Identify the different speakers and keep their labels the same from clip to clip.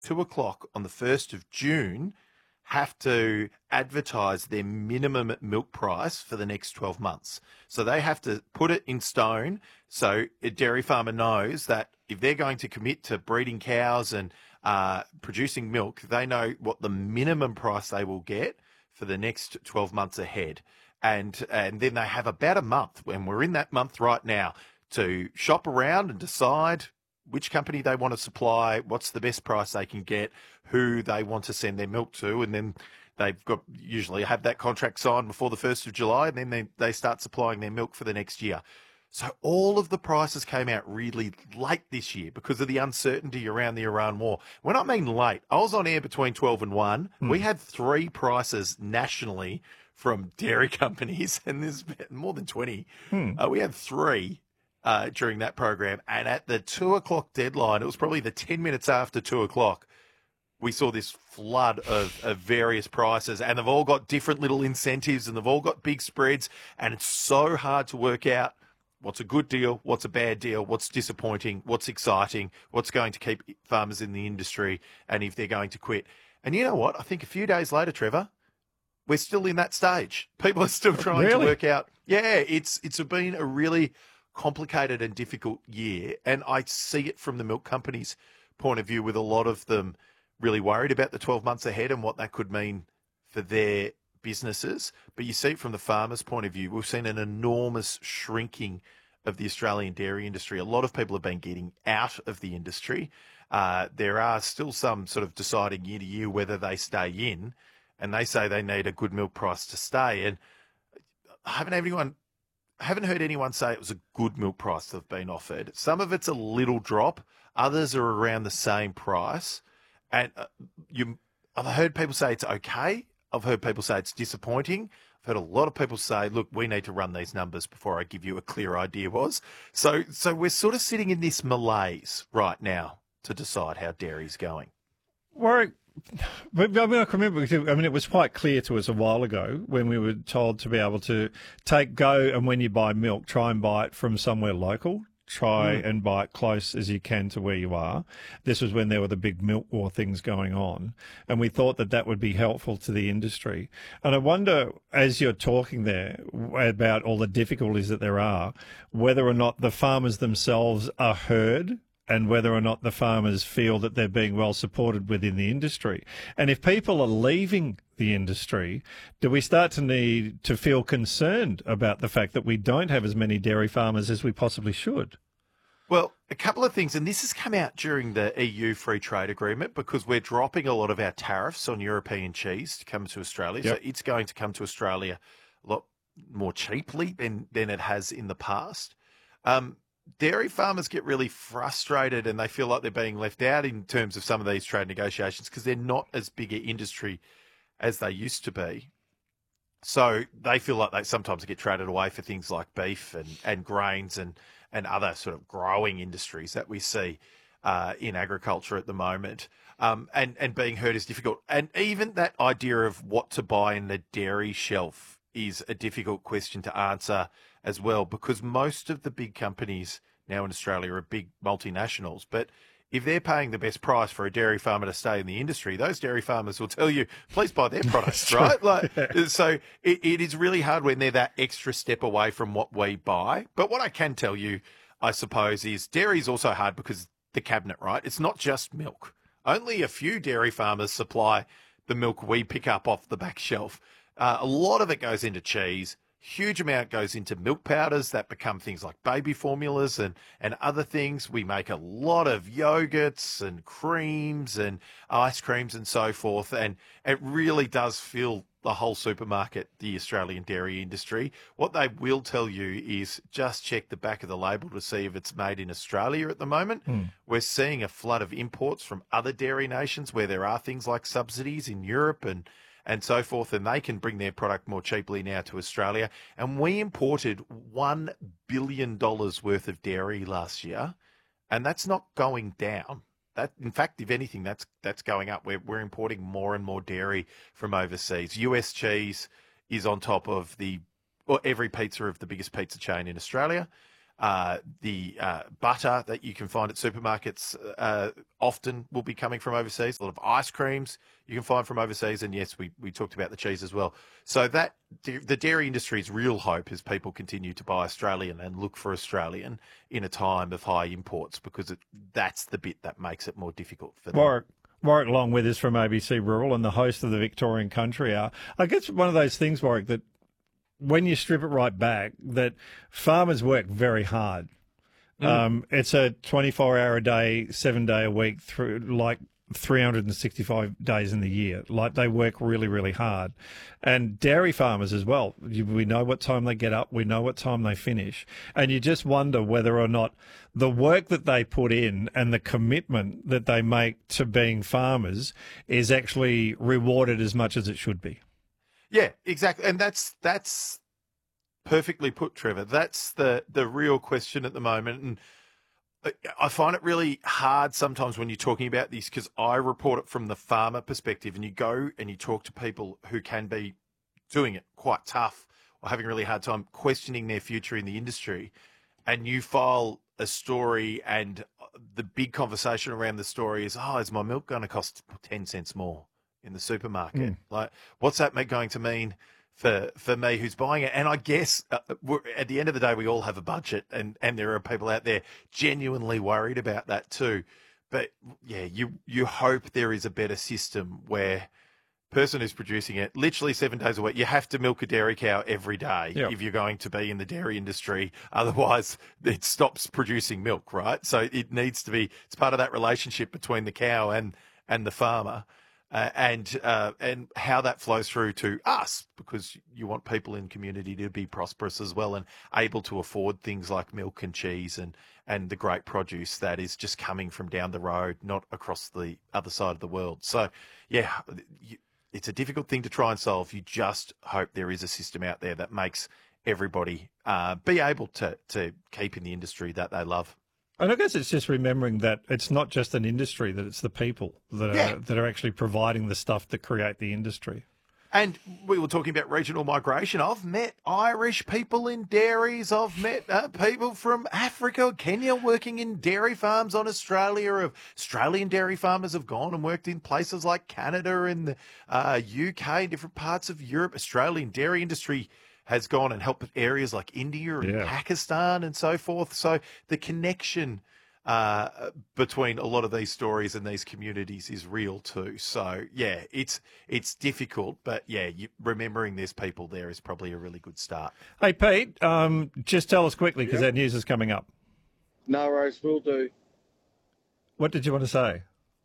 Speaker 1: 2 o'clock on the 1st of June, have to advertise their minimum milk price for the next 12 months. So they have to put it in stone so a dairy farmer knows that if they're going to commit to breeding cows and producing milk, they know what the minimum price they will get for the next 12 months ahead. And then they have about a month, when we're in that month right now, to shop around and decide which company they want to supply, what's the best price they can get, who they want to send their milk to, and then they've got usually have that contract signed before the 1st of July, and then they start supplying their milk for the next year. So all of the prices came out really late this year because of the uncertainty around the Iran war. When I mean late, I was on air between 12 and 1. We had 3 prices nationally from dairy companies, and there's more than 20. We had 3 during that program. And at the 2 o'clock deadline, it was probably the 10 minutes after 2 o'clock, we saw this flood of various prices, and they've all got different little incentives, and they've all got big spreads, and it's so hard to work out what's a good deal, what's a bad deal, what's disappointing, what's exciting, what's going to keep farmers in the industry, and if they're going to quit. And you know what? I think a few days later, Trevor, we're still in that stage. People are still trying to work out. Yeah, it's been a really complicated and difficult year, and I see it from the milk companies' point of view, with a lot of them really worried about the 12 months ahead and what that could mean for their businesses. But you see it from the farmers' point of view. We've seen an enormous shrinking of the Australian dairy industry. A lot of people have been getting out of the industry. There are still some sort of deciding year to year whether they stay in, and they say they need a good milk price to stay. And I haven't heard anyone say it was a good milk price they've been offered. Some of it's a little drop. Others are around the same price. And I've heard people say it's okay. I've heard people say it's disappointing. I've heard a lot of people say, look, we need to run these numbers before I give you a clear idea was. So we're sort of sitting in this malaise right now to decide how dairy's going.
Speaker 2: Warwick, I can remember, it was quite clear to us a while ago when we were told to be able to and when you buy milk, try and buy it from somewhere local. Try and buy it close as you can to where you are. This was when there were the big milk war things going on, and we thought that would be helpful to the industry. And I wonder, as you're talking there about all the difficulties that there are, whether or not the farmers themselves are heard, and whether or not the farmers feel that they're being well supported within the industry. And if people are leaving the industry, do we start to need to feel concerned about the fact that we don't have as many dairy farmers as we possibly should?
Speaker 1: Well, a couple of things, and this has come out during the EU free trade agreement, because we're dropping a lot of our tariffs on European cheese to come to Australia.
Speaker 2: Yep.
Speaker 1: So it's going to come to Australia a lot more cheaply than it has in the past. Dairy farmers get really frustrated, and they feel like they're being left out in terms of some of these trade negotiations because they're not as big an industry as they used to be. So they feel like they sometimes get traded away for things like beef and grains and other sort of growing industries that we see in agriculture at the moment. And being heard is difficult. And even that idea of what to buy in the dairy shelf is a difficult question to answer as well, because most of the big companies now in Australia are big multinationals. But if they're paying the best price for a dairy farmer to stay in the industry, those dairy farmers will tell you, please buy their products, right? So it is really hard when they're that extra step away from what we buy. But what I can tell you, I suppose, is dairy is also hard because the cabinet, right? It's not just milk. Only a few dairy farmers supply the milk we pick up off the back shelf. A lot of it goes into cheese. Huge amount goes into milk powders that become things like baby formulas and other things. We make a lot of yogurts and creams and ice creams and so forth. And it really does fill the whole supermarket, the Australian dairy industry. What they will tell you is just check the back of the label to see if it's made in Australia at the moment. We're seeing a flood of imports from other dairy nations where there are things like subsidies in Europe and so forth, and they can bring their product more cheaply now to Australia. And we imported $1 billion worth of dairy last year, and that's not going down. That, in fact, if anything, that's going up. We're importing more and more dairy from overseas. US cheese is on top of every pizza of the biggest pizza chain in Australia. The butter that you can find at supermarkets often will be coming from overseas. A lot of ice creams you can find from overseas. And yes, we talked about the cheese as well. So that the dairy industry's real hope is people continue to buy Australian and look for Australian in a time of high imports, because that's the bit that makes it more difficult for them.
Speaker 2: Warwick Long with us from ABC Rural and the host of the Victorian Country Hour. I guess one of those things, Warwick, that when you strip it right back, that farmers work very hard. It's a 24-hour a day, 7-day a week, through like 365 days in the year. Like, they work really, really hard. And dairy farmers as well. We know what time they get up. We know what time they finish. And you just wonder whether or not the work that they put in and the commitment that they make to being farmers is actually rewarded as much as it should be.
Speaker 1: Yeah, exactly. And that's perfectly put, Trevor. That's the real question at the moment. And I find it really hard sometimes when you're talking about this, because I report it from the farmer perspective, and you go and you talk to people who can be doing it quite tough or having a really hard time questioning their future in the industry. And you file a story, and the big conversation around the story is, is my milk going to cost 10 cents more in the supermarket? Like, what's that going to mean for me who's buying it? And I guess at the end of the day, we all have a budget, and there are people out there genuinely worried about that too. But yeah, you hope there is a better system where person who's producing it literally 7 days a week, you have to milk a dairy cow every day if you're going to be in the dairy industry. Otherwise, it stops producing milk, right? So it needs to be, it's part of that relationship between the cow and the farmer. And how that flows through to us, because you want people in community to be prosperous as well and able to afford things like milk and cheese and the great produce that is just coming from down the road, not across the other side of the world. So, yeah, it's a difficult thing to try and solve. You just hope there is a system out there that makes everybody be able to keep in the industry that they love.
Speaker 2: And I guess it's just remembering that it's not just an industry, that it's the people that are actually providing the stuff that create the industry.
Speaker 1: And we were talking about regional migration. I've met Irish people in dairies. I've met people from Africa, Kenya, working in dairy farms on Australia. Australian dairy farmers have gone and worked in places like Canada and the UK, different parts of Europe. Australian dairy industry has gone and helped areas like India and Pakistan and so forth. So the connection between a lot of these stories and these communities is real too. So yeah, it's difficult, but yeah, remembering there's people there is probably a really good start.
Speaker 2: Hey Pete, just tell us quickly, because that news is coming up.
Speaker 3: No worries, will do.
Speaker 2: What did you want to say?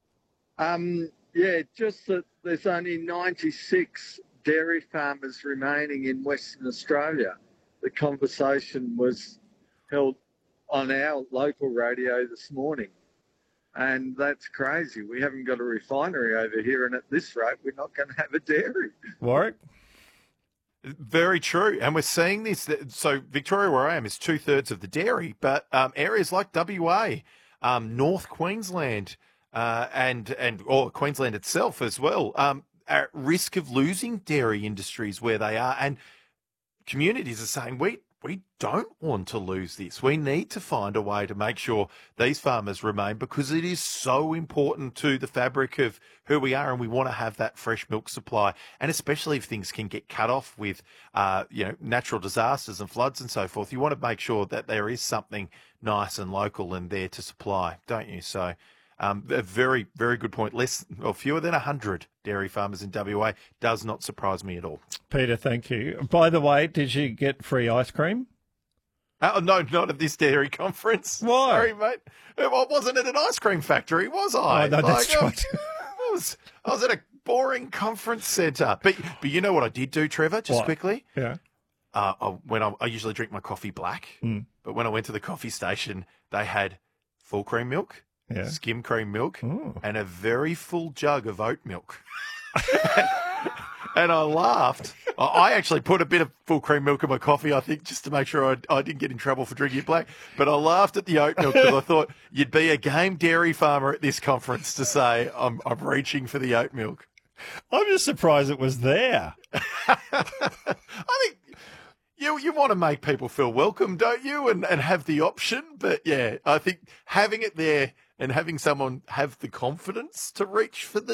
Speaker 3: Just that there's only 96 dairy farmers remaining in Western Australia. The conversation was held on our local radio this morning, and that's crazy. We haven't got a refinery over here, and at this rate, we're not going to have a dairy.
Speaker 2: Warwick?
Speaker 1: Very true. And we're seeing this. So Victoria, where I am, is 2/3 of the dairy, but areas like WA, North Queensland, or Queensland itself as well, at risk of losing dairy industries where they are. And communities are saying, we don't want to lose this. We need to find a way to make sure these farmers remain, because it is so important to the fabric of who we are, and we want to have that fresh milk supply. And especially if things can get cut off with, natural disasters and floods and so forth, you want to make sure that there is something nice and local and there to supply, don't you? So a very, very good point. Fewer than 100 dairy farmers in WA does not surprise me at all.
Speaker 2: Peter, thank you. By the way, did you get free ice cream?
Speaker 1: No, not at this dairy conference.
Speaker 2: Why?
Speaker 1: Sorry, mate. Well, wasn't at an ice cream factory, was I?
Speaker 2: Oh, no, that's right.
Speaker 1: I was at a boring conference centre. But you know what I did do, Trevor, just quickly?
Speaker 2: Yeah.
Speaker 1: I usually drink my coffee black, but when I went to the coffee station, they had full cream milk, skim cream milk, and a very full jug of oat milk. And I laughed. I actually put a bit of full cream milk in my coffee, I think, just to make sure I didn't get in trouble for drinking it black. But I laughed at the oat milk because I thought you'd be a game dairy farmer at this conference to say, I'm reaching for the oat milk.
Speaker 2: I'm just surprised it was there.
Speaker 1: I think, You want to make people feel welcome, don't you? And have the option. But yeah, I think having it there and having someone have the confidence to reach for the